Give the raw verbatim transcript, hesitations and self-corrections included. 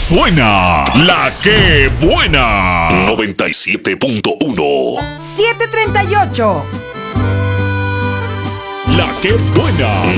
suena La Que Buena. noventa y siete punto uno. siete treinta y ocho. La Que Buena.